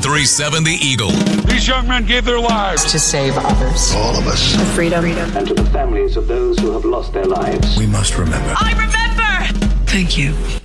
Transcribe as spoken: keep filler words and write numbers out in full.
ninety-three point seven The Eagle. These young men gave their lives to save others. All of us. For freedom. freedom. And to the families of those who have lost their lives. We must remember. I remember! Thank you.